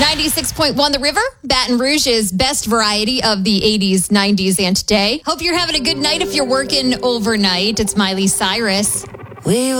96.1 The River, Baton Rouge's best variety of the 80s, 90s, and today. Hope you're having a good night if you're working overnight. It's Miley Cyrus.